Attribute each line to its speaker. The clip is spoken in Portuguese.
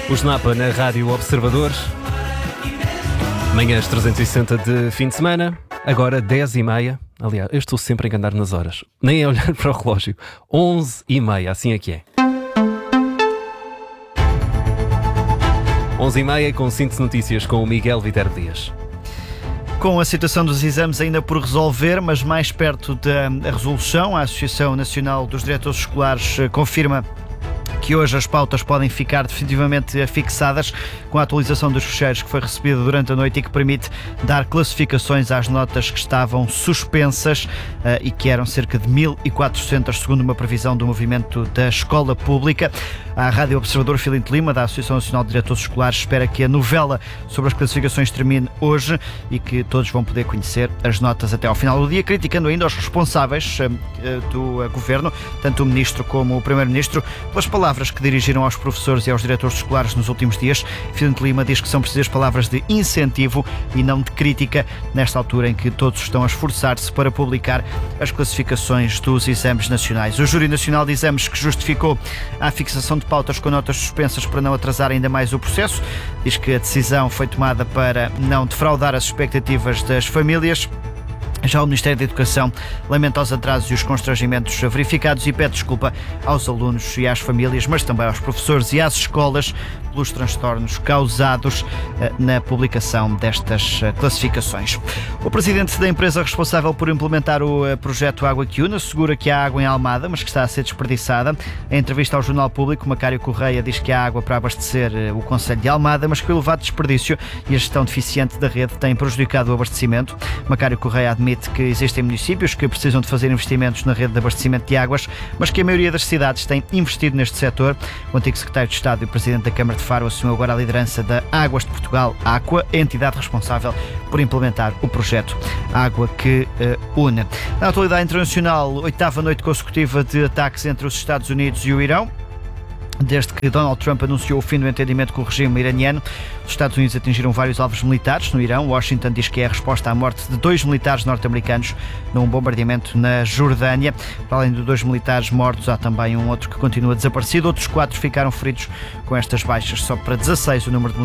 Speaker 1: O Snapa na Rádio Observador. Manhãs 360 de fim de semana. Agora 10h30. Aliás, eu estou sempre a enganar nas horas. Nem a olhar para o relógio. 11h30, assim é que é. 11h30 com síntese notícias com o Miguel Viterbo Dias.
Speaker 2: Com a situação dos exames ainda por resolver, mas mais perto da resolução, a Associação Nacional dos Diretores Escolares confirma que hoje as pautas podem ficar definitivamente fixadas com a atualização dos fecheiros que foi recebida durante a noite e que permite dar classificações às notas que estavam suspensas e que eram cerca de 1.400, segundo uma previsão do movimento da escola pública. A Rádio Observador Filinto Lima, da Associação Nacional de Diretores Escolares, espera que a novela sobre as classificações termine hoje e que todos vão poder conhecer as notas até ao final do dia, criticando ainda os responsáveis do governo, tanto o ministro como o primeiro-ministro, pelas palavras que dirigiram aos professores e aos diretores escolares nos últimos dias. Filinto Lima diz que são precisas palavras de incentivo e não de crítica, nesta altura em que todos estão a esforçar-se para publicar as classificações dos exames nacionais. O Júri Nacional de Exames, que justificou a fixação de pautas com notas suspensas para não atrasar ainda mais o processo, diz que a decisão foi tomada para não defraudar as expectativas das famílias. Já o Ministério da Educação lamenta os atrasos e os constrangimentos verificados e pede desculpa aos alunos e às famílias, mas também aos professores e às escolas pelos transtornos causados na publicação destas classificações. O presidente da empresa responsável por implementar o projeto Água que Une assegura que há água em Almada, mas que está a ser desperdiçada. Em entrevista ao Jornal Público, Macário Correia diz que há água para abastecer o concelho de Almada, mas que o elevado desperdício e a gestão deficiente da rede têm prejudicado o abastecimento. Macário Correia admite que existem municípios que precisam de fazer investimentos na rede de abastecimento de águas, mas que a maioria das cidades tem investido neste setor. O antigo secretário de Estado e o presidente da Câmara de Faro assumiu agora a liderança da Águas de Portugal, Aqua, a entidade responsável por implementar o projeto Água que Une. Na atualidade internacional, 8ª noite consecutiva de ataques entre os Estados Unidos e o Irão. Desde que Donald Trump anunciou o fim do entendimento com o regime iraniano, os Estados Unidos atingiram vários alvos militares no Irão. Washington diz que é a resposta à morte de 2 militares norte-americanos num bombardeamento na Jordânia. Para além de 2 militares mortos, há também um outro que continua desaparecido. Outros 4 ficaram feridos. Com estas baixas, só para 16 o número de